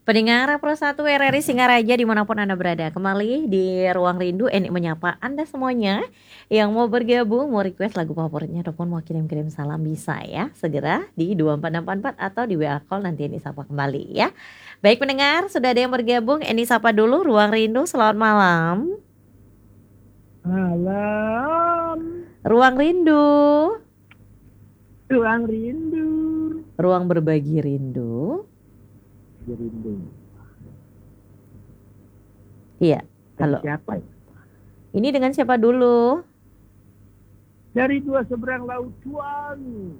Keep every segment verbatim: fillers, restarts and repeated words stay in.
Pendengar Pro satu R R I Singaraja dimanapun Anda berada, kembali di Ruang Rindu. Eni menyapa Anda semuanya yang mau bergabung, mau request lagu favoritnya ataupun mau kirim-kirim salam bisa ya, segera di dua empat enam empat empat atau di W A call, nanti Eni sapa kembali ya. Baik pendengar, sudah ada yang bergabung, Eni sapa dulu. Ruang Rindu, selamat malam. Malam. Ruang Rindu. Ruang Rindu. Ruang berbagi rindu. Rindu. Iya, halo. Siapa ya? Ini dengan siapa dulu? Dari dua seberang lautan.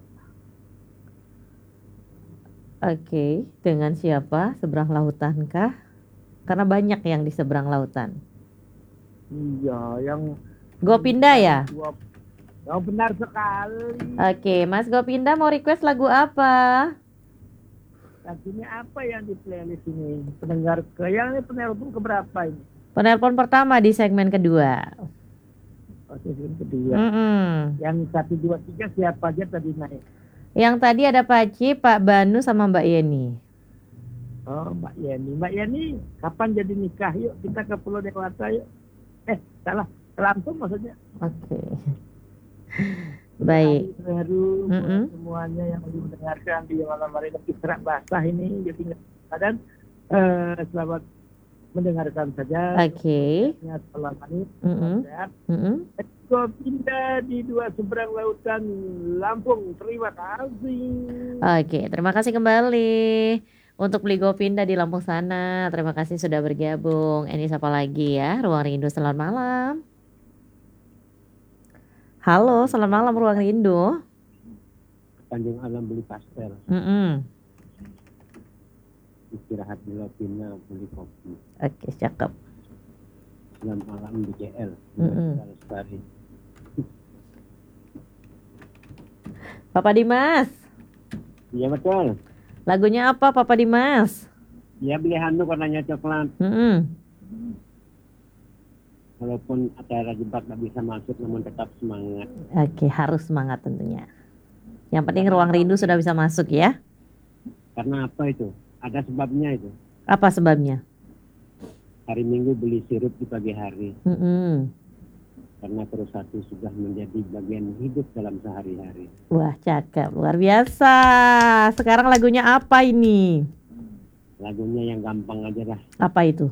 Oke, dengan siapa? Seberang lautan kah? Karena banyak yang di seberang lautan. Iya, yang Gopinda ya? Dua... Oh, benar sekali. Oke, Mas Gopinda mau request lagu apa? Lagunya apa yang di playlist ini? Pendengar ke yang ini penelpon keberapa ini? Penelpon pertama di segmen kedua. Oh, segmen kedua. Mm-mm. Yang satu dua tiga siapa aja tadi naik? Yang tadi ada Pak Ci, Pak Banu sama Mbak Yeni. Oh, Mbak Yeni. Mbak Yeni, kapan jadi nikah? Yuk kita ke Pulau Dewata yuk. Eh, salah. Lampung maksudnya. Oke. Okay. Baik. Baru mm -mm. semuanya yang mendengarkan di malam hari lebih serak basah ini, jadi dan uh, selamat mendengarkan saja. Oke. Okay. Selamat malam. Mm -mm. Sehat. Mm -mm. Gopinda di dua seberang lautan Lampung. Terima kasih. Oke, okay, terima kasih kembali untuk beli Gopinda di Lampung sana. Terima kasih sudah bergabung. Ini siapa lagi ya? Ruang Rindu, selamat malam. Halo, selamat malam Ruang Rindu. Tanjung Alam beli pastel. Mm -mm. Istirahat di Lopina beli kopi. Oke, cakep. Selamat malam di J L. Mm -mm. Lestari. Papa Dimas. Iya betul. Lagunya apa Papa Dimas? Iya beli handuk warnanya coklat. Mm -mm. Walaupun acara jebak gak bisa masuk, namun tetap semangat. Oke, harus semangat tentunya. Yang penting Ruang Rindu sudah bisa masuk ya. Karena apa itu? Ada sebabnya itu. Apa sebabnya? Hari Minggu beli sirup di pagi hari. Mm -mm. Karena Pro satu sudah menjadi bagian hidup dalam sehari-hari. Wah, cakep. Luar biasa. Sekarang lagunya apa ini? Lagunya yang gampang aja lah. Apa itu?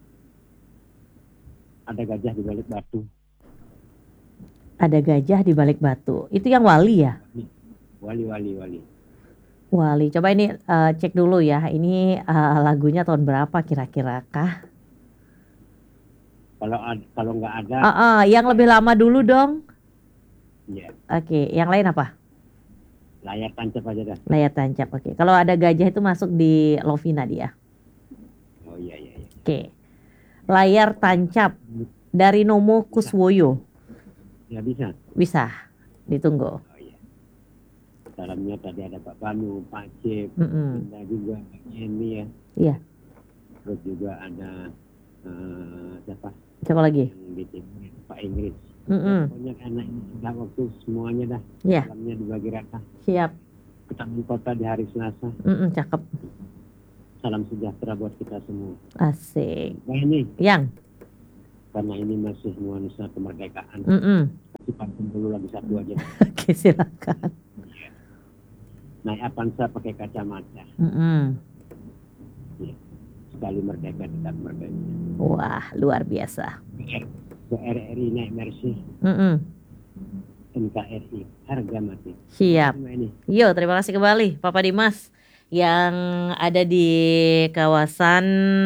Ada gajah di balik batu. Ada gajah di balik batu. Itu yang Wali ya? Wali, wali, wali. Wali. Coba ini uh, cek dulu ya. Ini uh, lagunya tahun berapa kira-kira kah? Kalau ad, kalau nggak ada. Uh -uh, yang lebih lama dulu dong. Iya. Yeah. Oke. Yang lain apa? Layar tancap aja dah. Layar tancap. Oke. Kalau ada gajah itu masuk di Lovina dia. Oh iya iya. iya. Oke. Layar tancap dari Nomo Kuswoyo. Ya bisa. Bisa. Ditunggu. Oh, iya. Dalamnya tadi ada Pak Banu, Pak Cip, mm -mm. ada juga ini ya. Iya. Terus juga ada uh, siapa? Siapa lagi? Pak Inggris. Mm -mm. Pokoknya karena ini sudah waktu semuanya dah. Iya. Dalamnya dibagi rata. Siap. Ketemu kota di hari Selasa. Mm -mm, cakep. Salam sejahtera buat kita semua. Asik. Nah ini. Yang. Karena ini masih nuansa kemerdekaan. Mm -mm. Kasih pantun dulu lagi satu aja. Oke, silakan. Ya. Naik Avanza pakai kacamata. Mm -mm. Ya. Sekali merdeka tetap merdeka. Wah, luar biasa. Ke R R I naik Mercy. Mm -mm. N K R I harga mati. Siap. Yo, terima kasih kembali Papa Dimas yang ada di kawasan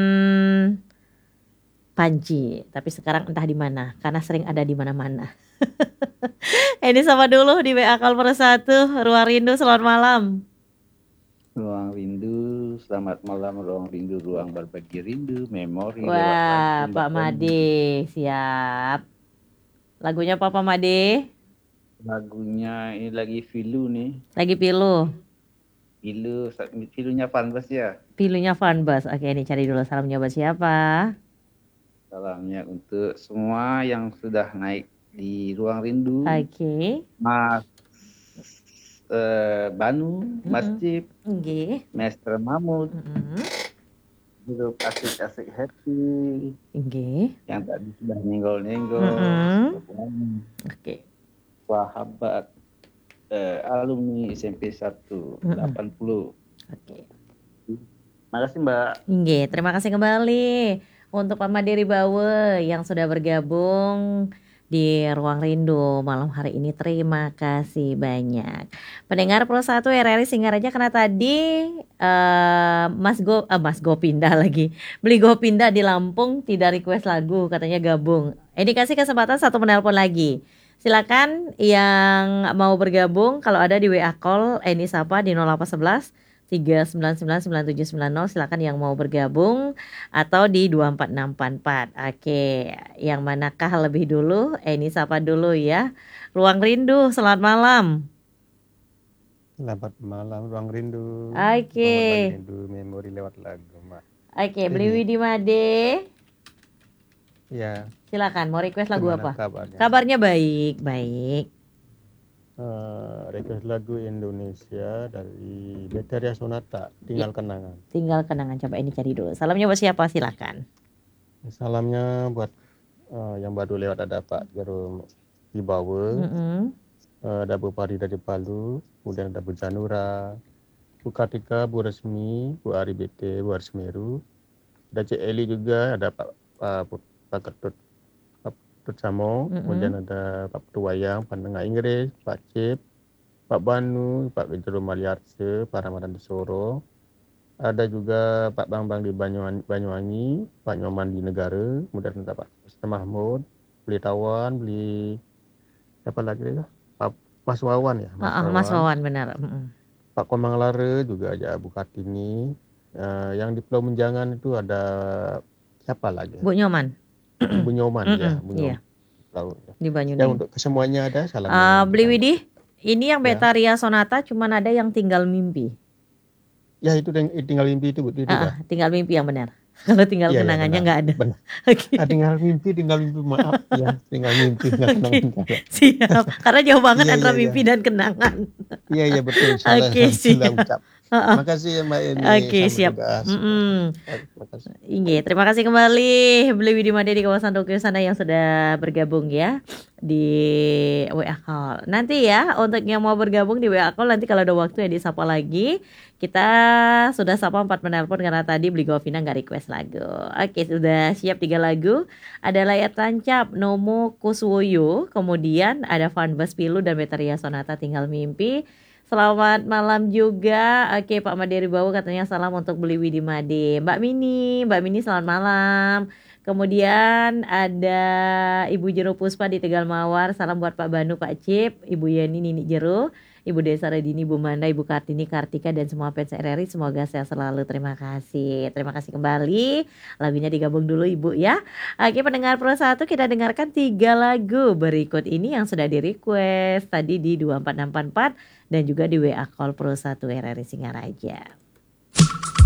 Panji, tapi sekarang entah di mana karena sering ada di mana-mana. Ini sama dulu di W A call Pro satu. Ruang Rindu, selamat malam. Ruang Rindu, selamat malam. Ruang Rindu, ruang berbagi rindu, memori. Wah, Pak Made, siap. Lagunya apa Pak Made? Lagunya ini lagi Pilu nih. Lagi Pilu. Pilu, Pilunya Fanbus ya? Pilunya Fanbus. Oke, ini cari dulu salamnya buat siapa? Salamnya untuk semua yang sudah naik di Ruang Rindu. Oke. Okay. Mas uh, Banu, Mas mm-hmm. Cip, okay. Master Mahmud, mm-hmm. hidup asik-asik happy. Nggih. Yang tadi sudah nenggol-nenggol. Mm-mm. Semuanya. Oke. Sahabat eh, alumni S M P satu Mm-mm. delapan puluh. Oke. Makasih Mbak. Nggih, terima kasih kembali untuk Pak Madiri Bawe yang sudah bergabung di Ruang Rindu malam hari ini. Terima kasih banyak. Pendengar Pro satu R R I Singaraja, karena tadi eh, Mas Go eh, Mas Gopinda lagi. Beli Gopinda di Lampung tidak request lagu, katanya gabung. Ini kasih kesempatan satu penelpon lagi. Silakan yang mau bergabung, kalau ada di W A call Eni Sapa di nol delapan satu satu tiga sembilan sembilan sembilan tujuh sembilan nol. Silakan yang mau bergabung, atau di dua empat enam empat empat. Oke, yang manakah lebih dulu? Eni Sapa dulu ya. Ruang Rindu, selamat malam. Selamat malam Ruang Rindu. Oke. Selamat Rindu memori lewat lagu, Mbak. Oke, Ini. Beli Widi Made. Ya, Silakan, mau request lagu gimana apa? kabarnya? Kabarnya baik, baik. Eh, request lagu Indonesia dari Beteria Sonata, Tinggal Kenangan. Tinggal kenangan, coba ini cari dulu. Salamnya buat siapa? Silakan. Salamnya buat eh, yang baru lewat, ada Pak Jarum Ibawe, Mm-mm. eh, ada Bu Pari dari Palu, kemudian ada Bu Janura, Bu Kartika, Bu Resmi, Bu Ari B T, Bu Ari Semeru, ada Cik Eli juga, ada Pak Pak, Pak Ketut Pak Ketut Samo, Mm-mm. kemudian ada Pak Putu Wayang, Pandengah Inggris, Pak Cip, Pak Banu, Pak Jerum Maliarse, Pak Ramadan di Soro, ada juga Pak Bambang di Banyuwangi, Banyuwangi, Pak Nyoman di Negara, kemudian ada Pak Ustaz Mahmud, beli Tawan, beli siapa lagi ya? Pak Mas Wawan ya, Mas Ah, ah, Wawan. Mas Wawan benar. Mm-mm. Pak Komang Lare juga ada Bu Kartini. Eh, yang di Pulau Menjangan itu ada siapa lagi? Bu Nyoman Bu Nyoman ya, Mm-mm, Bu iya. Nyoman. Pulau. di Ya Banyuning. untuk kesemuanya ada salam. Ah, Beli Widi, ini yang Ya. Betaria Sonata cuman ada yang Tinggal Mimpi. Ya itu yang tinggal mimpi itu, Bu, itu Ah, dah. ah, Tinggal Mimpi yang benar. Kalau Tinggal Iya, iya, Kenangannya benar. nggak ada. Benar. Oke. Ah, tinggal mimpi, tinggal mimpi, maaf ya, tinggal mimpi, tinggal Oke. kenangan. Siap. Karena jauh banget Iya, antara iya, mimpi dan kenangan. Iya iya betul. Salah, Oke, salah siap. ucap. Ah, ah. Makasih ya Mbak Eni. Oke, Selamat siap. tugas. Mm-mm. Terima kasih. Iya, terima kasih kembali Beli Widi Made di kawasan Tokyo sana yang sudah bergabung ya di W A Call. Nanti ya untuk yang mau bergabung di W A Call, nanti kalau ada waktu ya disapa lagi. Kita sudah sapa empat penelpon karena tadi Beli Govina nggak request lagu. Oke, sudah siap tiga lagu. Ada Layar Tancap, Nomo Kuswoyo, kemudian ada Fanbus Pilu dan Betaria Sonata Tinggal Mimpi. Selamat malam juga. Oke, Pak Madiri Bawu katanya salam untuk Beli Widi Made. Mbak Mini, Mbak Mini selamat malam. Kemudian ada Ibu Jero Puspa di Tegal Mawar. Salam buat Pak Banu, Pak Cip, Ibu Yeni, Nini Jero, Ibu Desa Radini, Bu Manda, Ibu Kartini, Kartika, dan semua fans R R I. Semoga sehat selalu. Terima kasih. Terima kasih kembali. Lagunya digabung dulu Ibu ya. Oke, pendengar Pro satu, kita dengarkan tiga lagu berikut ini yang sudah di request tadi di dua empat enam empat empat dan juga di W A Call Pro satu R R I Singaraja.